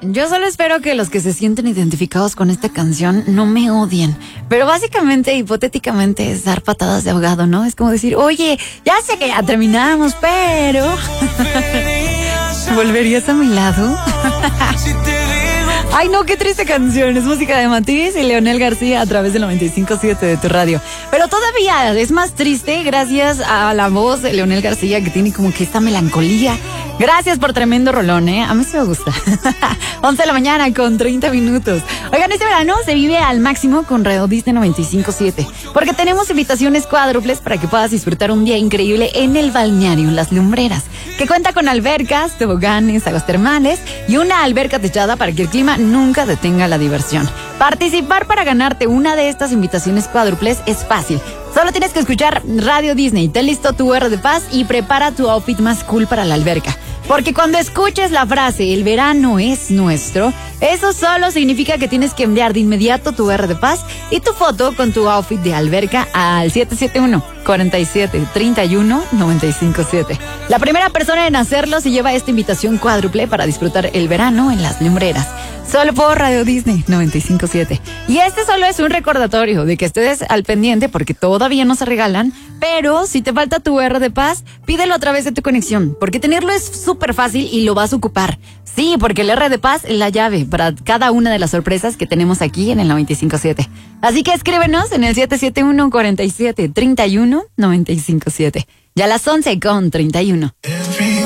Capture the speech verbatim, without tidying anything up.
yo solo espero que los que se sienten identificados con esta canción no me odien. Pero básicamente, hipotéticamente, es dar patadas de ahogado, ¿no? Es como decir, oye, ya sé que ya terminamos, pero... ¿volverías a mi lado? Ay, no, qué triste canción. Es música de Matiz y Leonel García a través del noventa y cinco punto siete de tu radio. Pero todavía es más triste gracias a la voz de Leonel García, que tiene como que esta melancolía. Gracias por tremendo rolón, ¿eh? A mí sí me gusta. once de la mañana con treinta minutos. Oigan, este verano se vive al máximo con Radio Disney noventa y cinco punto siete. Porque tenemos invitaciones cuádruples para que puedas disfrutar un día increíble en el balneario Las Lumbreras, que cuenta con albercas, toboganes, aguas termales y una alberca techada para que el clima nunca detenga la diversión. Participar para ganarte una de estas invitaciones cuádruples es fácil. Solo tienes que escuchar Radio Disney, ten listo tu R de paz y prepara tu outfit más cool para la alberca. Porque cuando escuches la frase, el verano es nuestro, eso solo significa que tienes que enviar de inmediato tu R de paz y tu foto con tu outfit de alberca al siete siete uno, cuatro siete, tres uno, nueve cinco siete. La primera persona en hacerlo se lleva esta invitación cuádruple para disfrutar el verano en Las Lumbreras. Solo por Radio Disney noventa y cinco punto siete. Y este solo es un recordatorio de que estés al pendiente porque todavía no se regalan, pero si te falta tu R de paz, pídelo a través de tu conexión, porque tenerlo es súper fácil y lo vas a ocupar. Sí, porque el R de paz es la llave para cada una de las sorpresas que tenemos aquí en el noventa y cinco punto siete. Así que escríbenos en el siete siete uno, cuatro siete, tres uno, nueve cinco siete. Ya a las once con treinta y uno.